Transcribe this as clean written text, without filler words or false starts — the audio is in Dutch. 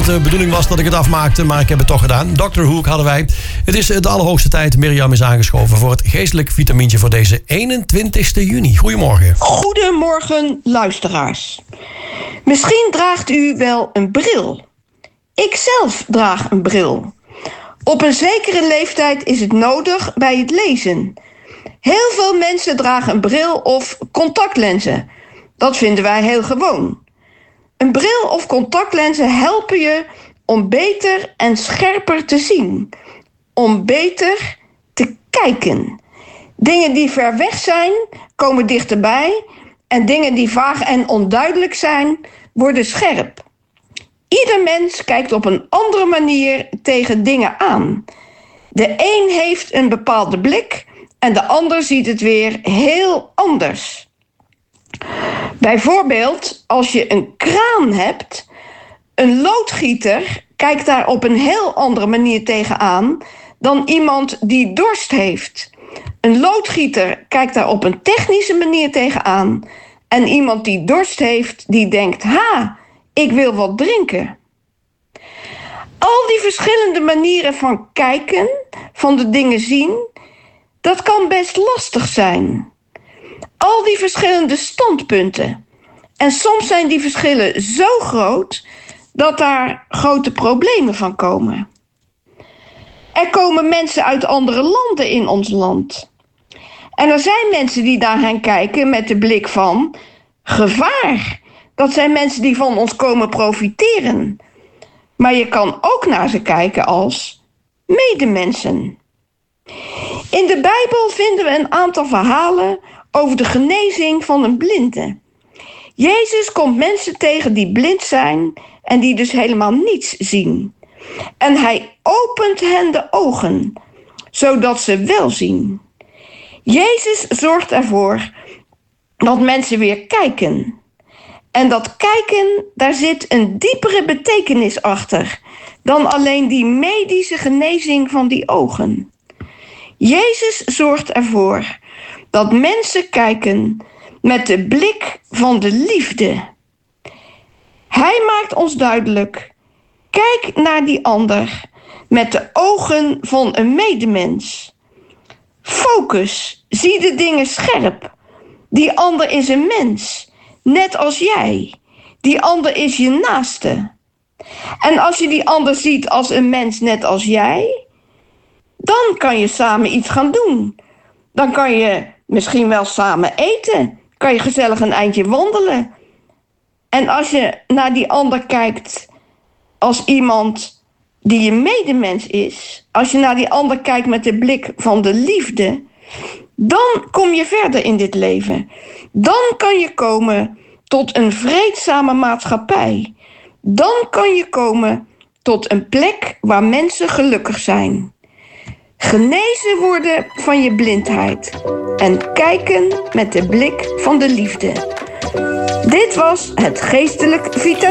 het de bedoeling was dat ik het afmaakte, maar ik heb het toch gedaan. Dr. Hoek hadden wij. Het is de allerhoogste tijd. Mirjam is aangeschoven voor het geestelijk vitamintje voor deze 21 juni. Goedemorgen. Goedemorgen, luisteraars. Misschien draagt u wel een bril. Ik zelf draag een bril. Op een zekere leeftijd is het nodig bij het lezen. Heel veel mensen dragen een bril of contactlenzen. Dat vinden wij heel gewoon. Een bril of contactlenzen helpen je om beter en scherper te zien. Om beter te kijken. Dingen die ver weg zijn, komen dichterbij. En dingen die vaag en onduidelijk zijn, worden scherp. Ieder mens kijkt op een andere manier tegen dingen aan. De een heeft een bepaalde blik en de ander ziet het weer heel anders. Bijvoorbeeld, als je een kraan hebt, een loodgieter kijkt daar op een heel andere manier tegenaan dan iemand die dorst heeft. Een loodgieter kijkt daar op een technische manier tegenaan en iemand die dorst heeft, die denkt, ik wil wat drinken. Al die verschillende manieren van kijken, van de dingen zien, dat kan best lastig zijn. Al die verschillende standpunten. En soms zijn die verschillen zo groot dat daar grote problemen van komen. Er komen mensen uit andere landen in ons land. En er zijn mensen die daarheen kijken met de blik van gevaar. Dat zijn mensen die van ons komen profiteren. Maar je kan ook naar ze kijken als medemensen. In de Bijbel vinden we een aantal verhalen over de genezing van een blinde. Jezus komt mensen tegen die blind zijn en die dus helemaal niets zien. En hij opent hen de ogen, zodat ze wel zien. Jezus zorgt ervoor dat mensen weer kijken. En dat kijken, daar zit een diepere betekenis achter dan alleen die medische genezing van die ogen. Jezus zorgt ervoor dat mensen kijken met de blik van de liefde. Hij maakt ons duidelijk, kijk naar die ander met de ogen van een medemens. Focus, zie de dingen scherp. Die ander is een mens, net als jij. Die ander is je naaste. En als je die ander ziet als een mens net als jij, dan kan je samen iets gaan doen. Dan kan je misschien wel samen eten. Kan je gezellig een eindje wandelen. En als je naar die ander kijkt als iemand die je medemens is, als je naar die ander kijkt met de blik van de liefde, dan kom je verder in dit leven. Dan kan je komen tot een vreedzame maatschappij. Dan kan je komen tot een plek waar mensen gelukkig zijn. Genezen worden van je blindheid en kijken met de blik van de liefde. Dit was het geestelijk vitamine.